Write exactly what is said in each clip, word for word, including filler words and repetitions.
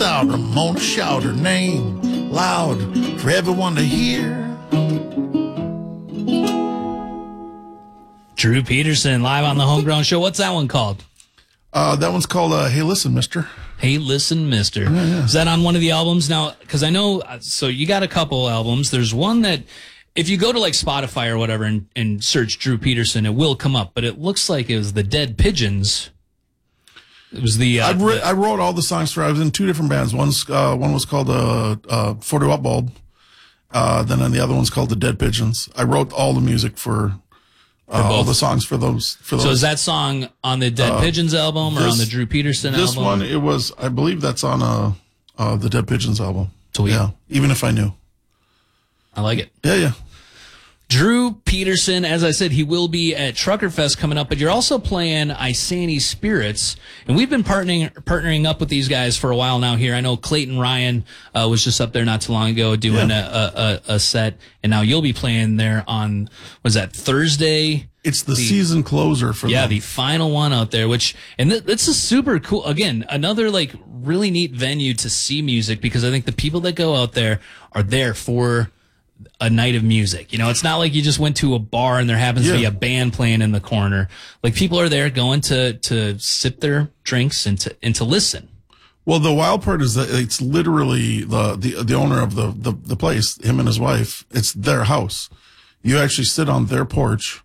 out. I'm gonna shout her name loud for everyone to hear. Drew Peterson live on the Homegrown Show. What's that one called? Uh, that one's called uh, Hey Listen, Mister. Hey Listen, Mister. Yeah, yeah. Is that on one of the albums now? Because I know, so you got a couple albums. There's one that, if you go to like Spotify or whatever and, and search Drew Peterson, it will come up. But it looks like it was the Dead Pigeons. It was the. Uh, I, re- the I wrote all the songs for. I was in two different bands. One's uh, one was called uh, uh, forty Watt Bulb. Uh, then the other one's called the Dead Pigeons. I wrote all the music for. Uh, all the songs for those. For those. So is that song on the Dead uh, Pigeons album or this, on the Drew Peterson this album? This one, it was, I believe that's on uh, uh, the Dead Pigeons album. Sweet. Yeah, even if I knew. I like it. Yeah, yeah. Drew Peterson, as I said, he will be at Trucker Fest coming up, but you're also playing Isani Spirits, and we've been partnering partnering up with these guys for a while now here. I know Clayton Ryan uh, was just up there not too long ago doing yeah. a, a, a set, and now you'll be playing there on, was that Thursday? It's the, the season closer for yeah, them. the final one out there, which, and th- it's a super cool, again, another like really neat venue to see music, because I think the people that go out there are there for a night of music. You know, it's not like you just went to a bar and there happens yeah. to be a band playing in the corner. Like, people are there going to, to sip their drinks and to, and to listen. Well, the wild part is that it's literally the, the, the owner of the, the, the place, him and his wife, it's their house. You actually sit on their porch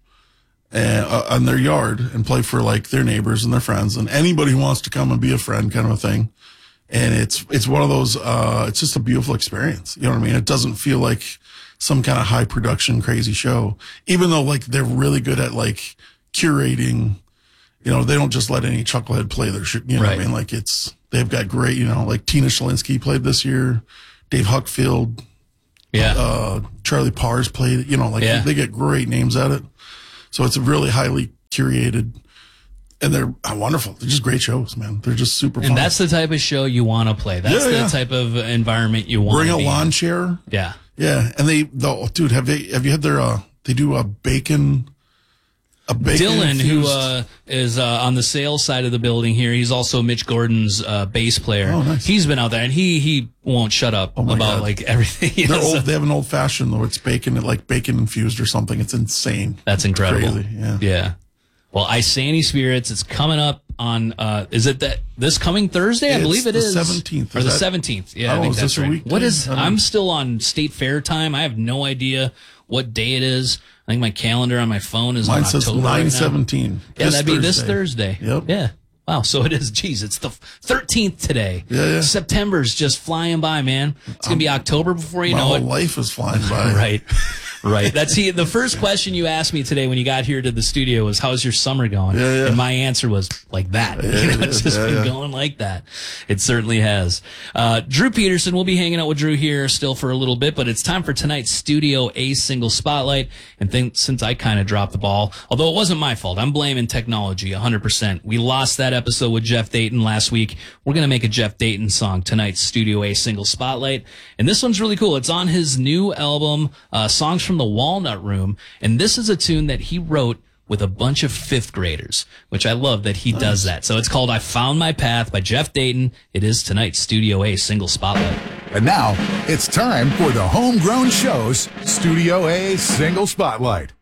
and uh, on their yard and play for like their neighbors and their friends and anybody who wants to come and be a friend kind of a thing. And it's, it's one of those, uh, it's just a beautiful experience. You know what I mean? It doesn't feel like some kind of high production crazy show, even though like they're really good at like curating, you know, they don't just let any chucklehead play their shit. You know right. what I mean? Like it's, they've got great, you know, like Tina Shalinsky played this year, Dave Huckfield, yeah, uh, Charlie Parrs played, you know, like yeah. they get great names at it. So it's a really highly curated, and they're wonderful. They're just great shows, man. They're just super fun. And that's the type of show you want to play. That's yeah, the yeah. type of environment you want. Bring to a be lawn in. chair. Yeah. Yeah. And they, the, dude, have they, have you had their, uh, they do a bacon, a bacon Dylan, infused. who uh, is uh, on the sales side of the building here, he's also Mitch Gordon's uh, bass player. Oh, nice. He's been out there, and he he won't shut up Oh, my about God. like everything. You They're know, old, so- they have an old fashioned though. It's bacon, like bacon infused or something. It's insane. That's incredible. Crazy. Yeah. Yeah. Well, Isani Spirits, it's coming up on, uh, is it that this coming Thursday? I It's believe it the is. seventeenth. Or Is the that- seventeenth. Yeah, Oh, I think is that's this a right. weekday? What is, I don't- I'm still on state fair time. I have no idea what day it is. I think my calendar on my phone is Mine on says October right now. nine seventeen. Yeah, that'd be this Thursday. Yep. Yeah. Wow. So it is. Geez, it's the thirteenth today. Yeah, yeah. September's just flying by, man. It's going to be October before you My know whole it. life is flying by. Right. Right. That's he, the first question you asked me today when you got here to the studio was, how's your summer going? Yeah, yeah. And my answer was like that. Yeah, you know, it it's is. just Yeah, been yeah. going like that. It certainly has. Uh, Drew Peterson, we'll be hanging out with Drew here still for a little bit, but it's time for tonight's Studio A single spotlight. And think, since I kind of dropped the ball, although it wasn't my fault, I'm blaming technology one hundred percent. We lost that episode with Jeff Dayton last week. We're going to make a Jeff Dayton song tonight's Studio A single spotlight. And this one's really cool. It's on his new album, uh, Songs from the Walnut Room. And this is a tune that he wrote with a bunch of fifth graders, which I love that he nice. does that. So it's called I Found My Path by Jeff Dayton. It is tonight's Studio A single spotlight. And now it's time for the Homegrown Show's Studio A single spotlight.